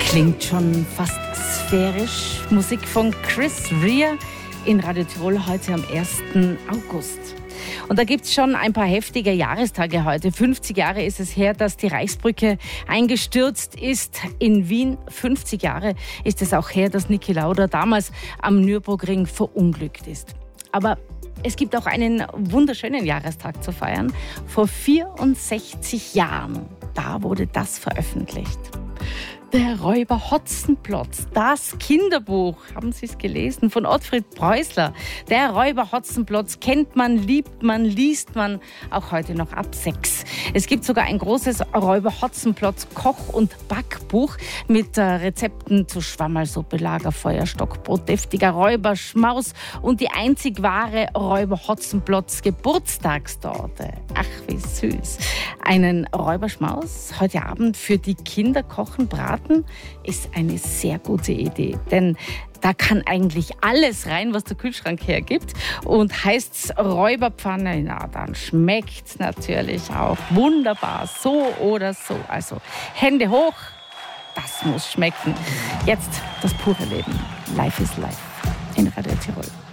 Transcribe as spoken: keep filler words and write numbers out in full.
Klingt schon fast sphärisch. Musik von Chris Rea in Radio Tirol heute am ersten August. Und da gibt es schon ein paar heftige Jahrestage heute. fünfzig Jahre ist es her, dass die Reichsbrücke eingestürzt ist in Wien. fünfzig Jahre ist es auch her, dass Niki Lauda damals am Nürburgring verunglückt ist. Aber es gibt auch einen wunderschönen Jahrestag zu feiern. Vor vierundsechzig Jahren, da wurde das veröffentlicht. Der Räuber Hotzenplotz, das Kinderbuch, haben Sie es gelesen, von Ottfried Preußler. Der Räuber Hotzenplotz kennt man, liebt man, liest man auch heute noch ab sechs. Es gibt sogar ein großes Räuber Hotzenplotz Koch- und Backbuch mit äh, Rezepten zu Schwammerlsuppe, Lagerfeuer, Stockbrot, deftiger Räuberschmaus und die einzig wahre Räuber Hotzenplotz Geburtstagstorte. Ach, wie süß. Einen Räuberschmaus heute Abend für die Kinder kochen, braten, ist eine sehr gute Idee, denn da kann eigentlich alles rein, was der Kühlschrank hergibt. Und heißt's Räuberpfanne, na dann schmeckt's natürlich auch wunderbar, so oder so. Also Hände hoch, das muss schmecken. Jetzt das pure Leben. Life is Life in Radio Tirol.